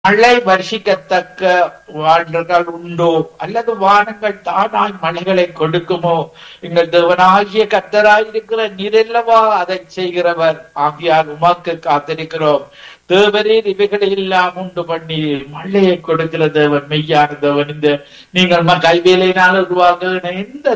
மழை வருஷிக்கத்தக்க வாழ்கள் உண்டோ, அல்லது வானங்கள் தானாய் மழைகளை கொடுக்குமோ? எங்கள் தேவனாகிய கர்த்தராயிருக்கிற நீரெல்லவா அதை செய்கிறவர். ஆகியால் உமக்கு காத்திருக்கிறோம். தேவரீர் இவைகளை எல்லாம் உண்டு பண்ணி மழையை கொடுக்கிற தேவன், மெய்யான தேவன். இந்த நீங்கள் கைவேலையினால் உருவாக்குகிற எந்த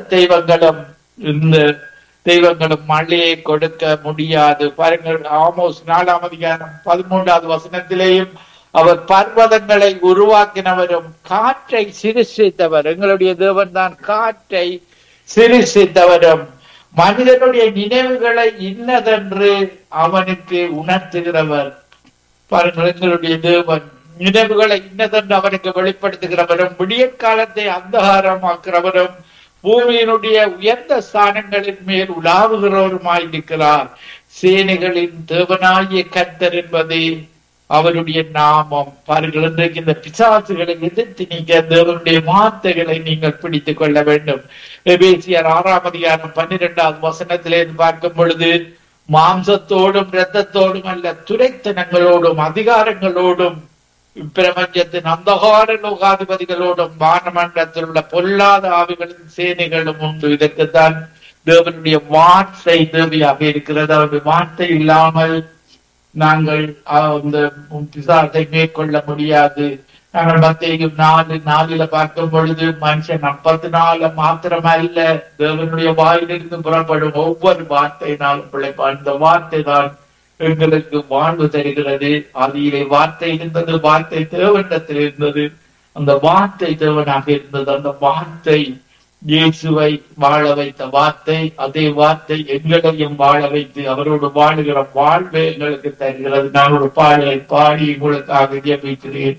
தெய்வங்களும் மழையை கொடுக்க முடியாது. பாருங்கள், ஆமோஸ் 4:13 வசனத்திலேயும் அவர் பர்வதங்களை உருவாக்கினவரும் காற்றை சிருஷ்டித்தவர். எங்களுடைய தேவன் தான் காற்றை சிருஷ்டித்தவரும் மனிதனுடைய நினைவுகளை இன்னதென்று அவனுக்கு உணர்த்துகிறவர். பாருங்கள், எங்களுடைய தேவன் நினைவுகளை இன்னதென்று அவனுக்கு வெளிப்படுத்துகிறவரும், விடிய காலத்தை அந்தகாரமாக்குறவரும், பூமியினுடைய உயர்ந்த ஸ்தானங்களின் மேல் உலாவுகிறவருமாயிருக்கிறார். சேனைகளின் தேவனாகிய கர்த்தர் என்பது அவருடைய நாமம். பாருங்கள், இன்றைக்கு இந்த பிசாசுகளை எதிர்த்து நீங்க தேவனுடைய வார்த்தைகளை நீங்கள் பிடித்துக் கொள்ள வேண்டும். எபேசியர் 6:12 வசனத்திலிருந்து பார்க்கும் பொழுது, மாம்சத்தோடும் இரத்தத்தோடும் அல்ல, துரைத்தனங்களோடும் அதிகாரங்களோடும் பிரபஞ்சத்தின் அந்தகார லோகாதிபதிகளோடும் வானமண்டலத்தில் உள்ள பொல்லாத ஆவிகளின் சேனைகளும் உண்டு. இதற்குத்தான் தேவனுடைய வார்த்தை தேவையாக இருக்கிறது. அவருடைய வார்த்தை இல்லாமல் நாங்கள் அந்த பிசாசை மேற்கொள்ள முடியாது. நாங்கள் மத்தேயு 4:4 பார்க்கும் பொழுது, மனுஷன் 40 மாத்திரமல்ல, தேவனுடைய வாயிலிருந்து புறப்படும் ஒவ்வொரு வார்த்தையினாலும் பிழைப்பான். இந்த வார்த்தை தான் எங்களுக்கு வாழ்வு தருகிறது. அதிலே வார்த்தை இருந்தது, வார்த்தை தேவனிடத்தில் இருந்தது, அந்த வார்த்தை தேவனாக இருந்தது. அந்த வார்த்தை இயேசுவை வாழ வைத்த வார்த்தை. அதே வார்த்தை எங்களையும் வாழ வைத்து அவரோடு வாழுகிற வாழ்வை எங்களுக்கு தருகிறது. நான் ஒரு பாடலை பாடி உங்களுக்காக ஜெபிக்கிறேன்.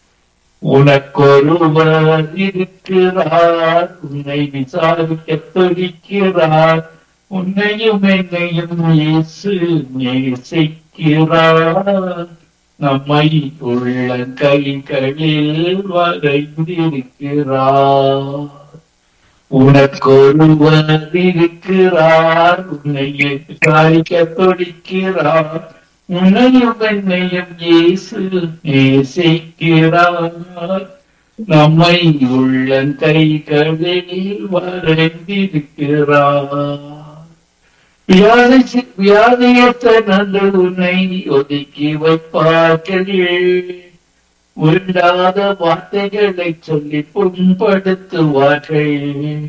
உனக்கொருவர் இருக்கிறார், உன்னை விசாரிக்க துடிக்கிறார், உன்னையும் என்னையும் இயேசு நேசிக்கிறார், நம்மை உள்ள கைகளில் வரைந்திருக்கிறார். உனக்கொருவர் இருக்கிறார், உன்னை விசாரிக்க துடிக்கிறார், உன்னையும் என்னையும் இயேசு நேசிக்கிறார், நம்மை உள்ள கைகளில் வரைந்திருக்கிறார். வியாதியற்ற நல்ல உன்னை ஒதுக்கி வைப்பார்கள், உண்டாத வார்த்தைகளை சொல்லி புண்படுத்துவார்கள்.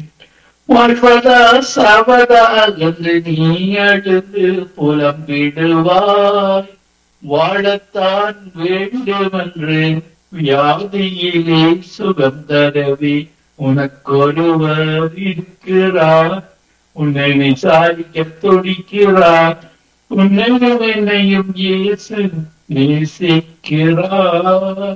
வாழ்வதா சாவதா என்று நீ அழுது புலம்பிடுவாய், வாழத்தான் வேண்டுமென்று வியாதியிலே சுகம் தரவே உனக்கொருவர் இருக்கிறார், உன்னை விசாரிக்க துடிக்கிறார், உன்னையும் என்னையும் இயேசு நேசிக்கிறார்,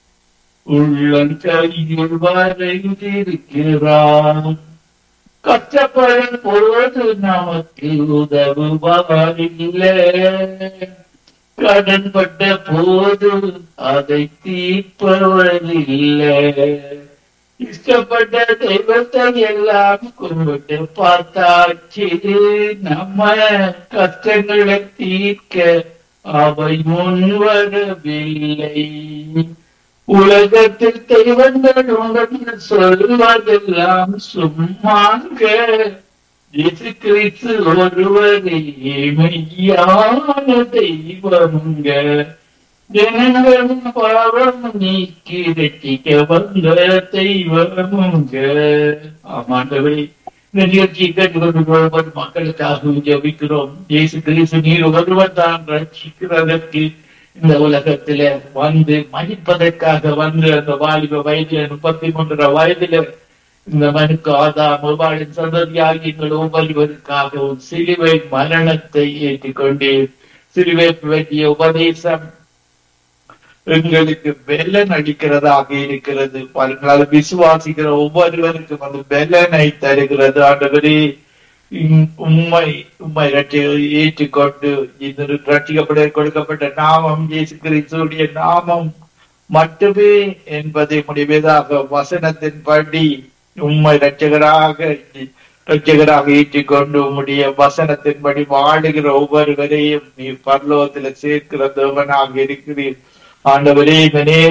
உள்ளங்கையில் வரைந்திருக்கிறார். கஷ்டப்படும் போது நமக்கு உதவுவாரில்லை, கடன்பட்ட போது அதை தீர்ப்பவரில்லை. இஷ்டப்பட்ட தெய்வத்தை எல்லாம் கும்பிட்டு பார்த்தாச்சு, நம்ம கஷ்டங்களை தீர்க்க அவை முன்வரவில்லை. உலகத்தில் தெய்வங்கள் உண்டு சொல்வதெல்லாம் சும்மாங்க, இயேசு கிறிஸ்து ஒருவரே மெய்யான தெய்வமுங்க. ஜனங்களும் பாவம் நீக்கி ரட்சிக்க வந்த தெய்வமுங்க. ஆமாண்டவே, இந்த நிகழ்ச்சியை கேட்டுக்கொண்டு மக்களுக்காக ஜெபிக்கிறோம். இயேசு கிறிஸ்து நீர் ஒருவர் தான் ரட்சிக்கிறதற்கு இந்த உலகத்தில வந்து மதிப்பதற்காக வந்து அந்த வாலிப வயதில 33 வயதில இந்த மனுக்கு ஆதாம் சந்ததியாகி எங்கள் ஒவ்வொருவருக்காக ஒரு சிலுவை மரணத்தை ஏற்றுக்கொண்டு சிலுவை வேண்டிய உபதேசம் எங்களுக்கு வெள்ளன் அடிக்கிறதாக இருக்கிறது. பலங்களால் விசுவாசிக்கிற ஒவ்வொருவருக்கும் அந்த வெள்ளனை தருகிறது. ஆண்டவரே, உண்மை ஏற்றுக்கொண்டு இந்த ரட்சிக்கப்பட கொடுக்கப்பட்ட நாமம் இயேசு கிறிஸ்துவின் நாமம் மட்டுமே என்பதை முடிவதாக வசனத்தின்படி உண்மை ரட்சகராக ஏற்றுக்கொண்டு உம்முடைய வசனத்தின்படி வாழுகிற ஒவ்வொருவரையும் நீ பரலோகத்துல சேர்க்கிற தேவனாக இருக்கிறீர். ஆண்டவரே இந்த